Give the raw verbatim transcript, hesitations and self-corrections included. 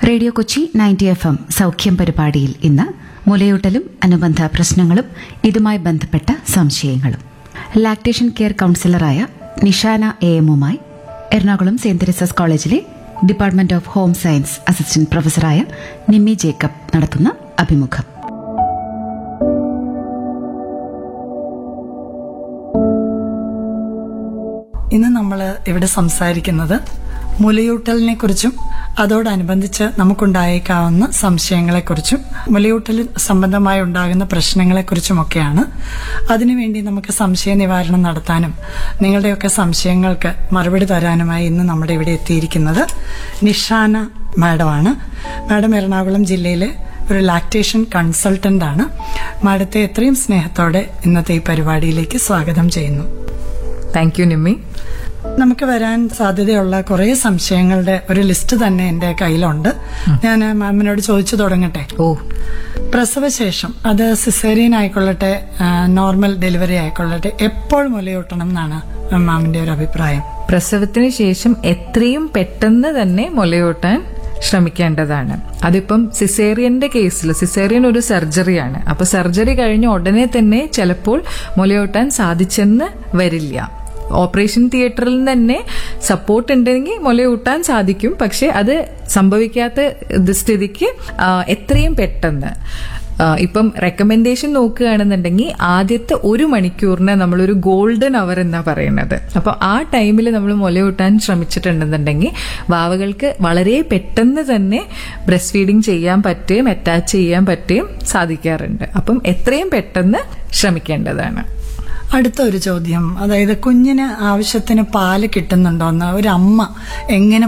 Radio Kochi ninety F M സൌഖ്യം പരിപാടിയിൽ ഇന്ന് മുലയൂട്ടലും അനുബന്ധ പ്രശ്നങ്ങളും ഇതുമായി ബന്ധപ്പെട്ട സംശയങ്ങളും lactation care കൌൺസിലറായ Nishana A എമ്മുമായി Ernakulam saint Teresa's കോളേജിലെ department of home science assistant പ്രൊഫസറായ Nimmi Jacob നടത്തുന്ന അഭിമുഖം. ഇന്ന് നമ്മൾ ഇവിടെ സംസാരിക്കുന്നത് മുലയൂട്ടലിനെ കുറിച്ചും അതോടനുബന്ധിച്ച് നമുക്കുണ്ടായേക്കാവുന്ന സംശയങ്ങളെക്കുറിച്ചും മുലയൂട്ടൽ സംബന്ധമായി ഉണ്ടാകുന്ന പ്രശ്നങ്ങളെക്കുറിച്ചുമൊക്കെയാണ്. അതിനുവേണ്ടി നമുക്ക് സംശയ നിവാരണം നടത്താനും നിങ്ങളുടെയൊക്കെ സംശയങ്ങൾക്ക് മറുപടി തരാനുമായി ഇന്ന് നമ്മുടെ ഇവിടെ എത്തിയിരിക്കുന്നത് നിഷാന മാഡമാണ്. മാഡം എറണാകുളം ജില്ലയിലെ ഒരു ലാക്ടേഷൻ കൺസൾട്ടന്റ് ആണ്. മാഡത്തെ എത്രയും സ്നേഹത്തോടെ ഇന്നത്തെ ഈ പരിപാടിയിലേക്ക് സ്വാഗതം ചെയ്യുന്നു. Thank you Nimmi. നമുക്ക് വരാൻ സാധ്യതയുള്ള കുറെ സംശയങ്ങളുടെ ഒരു ലിസ്റ്റ് തന്നെ എന്റെ കയ്യിലുണ്ട്. ഞാൻ മാമിനോട് ചോദിച്ചു തുടങ്ങട്ടെ. ഓ പ്രസവശേഷം അത് സിസേറിയൻ ആയിക്കൊള്ളട്ടെ നോർമൽ ഡെലിവറി ആയിക്കൊള്ളട്ടെ എപ്പോൾ മുലയൂട്ടണം എന്നാണ് മാമിന്റെ ഒരു അഭിപ്രായം? പ്രസവത്തിന് ശേഷം എത്രയും പെട്ടെന്ന് തന്നെ മുലയൂട്ടാൻ ശ്രമിക്കേണ്ടതാണ്. അതിപ്പം സിസേറിയന്റെ കേസിൽ സിസേറിയൻ ഒരു സർജറിയാണ്. അപ്പൊ സർജറി കഴിഞ്ഞ ഉടനെ തന്നെ ചിലപ്പോൾ മുലയൂട്ടാൻ സാധിച്ചെന്ന് വരില്ല. ഓപ്പറേഷൻ തിയേറ്ററിൽ തന്നെ സപ്പോർട്ട് ഉണ്ടെങ്കിൽ മുലയൂട്ടാൻ സാധിക്കും. പക്ഷെ അത് സംഭവിക്കാത്ത സ്ഥിതിക്ക് എത്രയും പെട്ടെന്ന് ഇപ്പം റെക്കമെൻഡേഷൻ നോക്കുകയാണെന്നുണ്ടെങ്കിൽ ആദ്യത്തെ ഒരു മണിക്കൂറിന് നമ്മളൊരു ഗോൾഡൻ അവർ എന്നാ പറയുന്നത്. അപ്പോൾ ആ ടൈമിൽ നമ്മൾ മുലയൂട്ടാൻ ശ്രമിച്ചിട്ടുണ്ടെന്നുണ്ടെങ്കിൽ വാവകൾക്ക് വളരെ പെട്ടെന്ന് തന്നെ ബ്രസ്റ്റ് ഫീഡിങ് ചെയ്യാൻ പറ്റുകയും അറ്റാച്ച് ചെയ്യാൻ പറ്റുകയും സാധിക്കാറുണ്ട്. അപ്പം എത്രയും പെട്ടെന്ന് ശ്രമിക്കേണ്ടതാണ്. അടുത്ത ഒരു ചോദ്യം, അതായത് കുഞ്ഞിന് ആവശ്യത്തിന് പാല് കിട്ടുന്നുണ്ടോന്ന് ഒരു അമ്മ എങ്ങനെ